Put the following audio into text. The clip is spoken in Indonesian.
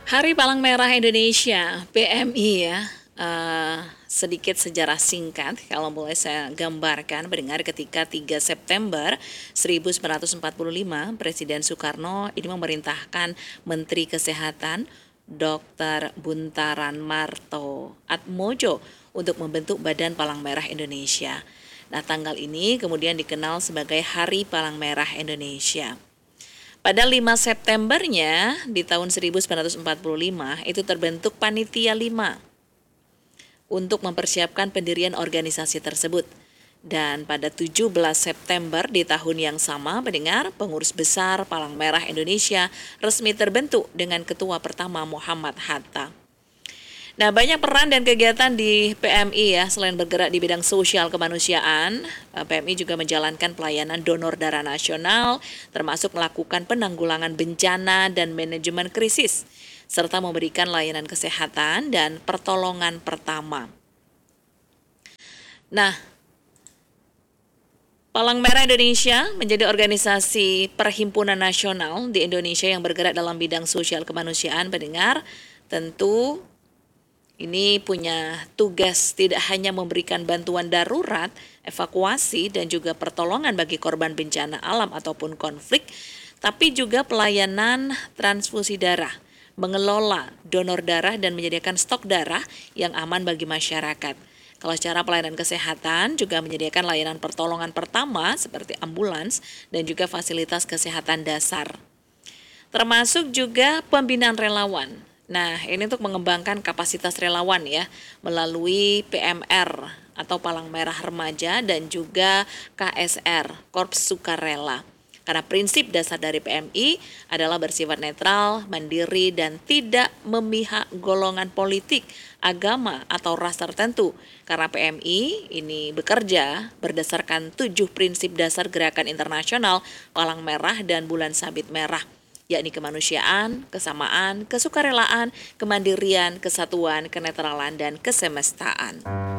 Hari Palang Merah Indonesia, PMI ya. Sedikit sejarah singkat kalau boleh saya gambarkan mendengar ketika 3 September 1945 Presiden Soekarno ini memerintahkan Menteri Kesehatan Dr. Buntaran Marto Atmojo untuk membentuk Badan Palang Merah Indonesia. Nah, tanggal ini kemudian dikenal sebagai Hari Palang Merah Indonesia. Pada 5 Septembernya di tahun 1945 itu terbentuk Panitia 5 untuk mempersiapkan pendirian organisasi tersebut. Dan pada 17 September di tahun yang sama mendengar pengurus besar Palang Merah Indonesia resmi terbentuk dengan ketua pertama Muhammad Hatta. Nah, banyak peran dan kegiatan di PMI ya, selain bergerak di bidang sosial kemanusiaan, PMI juga menjalankan pelayanan donor darah nasional, termasuk melakukan penanggulangan bencana dan manajemen krisis, serta memberikan layanan kesehatan dan pertolongan pertama. Nah, Palang Merah Indonesia menjadi organisasi perhimpunan nasional di Indonesia yang bergerak dalam bidang sosial kemanusiaan. Pendengar, tentu ini punya tugas tidak hanya memberikan bantuan darurat, evakuasi, dan juga pertolongan bagi korban bencana alam ataupun konflik, tapi juga pelayanan transfusi darah, mengelola donor darah dan menyediakan stok darah yang aman bagi masyarakat. Kalau secara pelayanan kesehatan juga menyediakan layanan pertolongan pertama seperti ambulans dan juga fasilitas kesehatan dasar. Termasuk juga pembinaan relawan. Nah, ini untuk mengembangkan kapasitas relawan ya, melalui PMR atau Palang Merah Remaja dan juga KSR, Korps Sukarela. Karena prinsip dasar dari PMI adalah bersifat netral, mandiri, dan tidak memihak golongan politik, agama, atau ras tertentu. Karena PMI ini bekerja berdasarkan 7 prinsip dasar gerakan internasional Palang Merah dan Bulan Sabit Merah, yakni kemanusiaan, kesamaan, kesukarelaan, kemandirian, kesatuan, kenetralan, dan kesemestaan.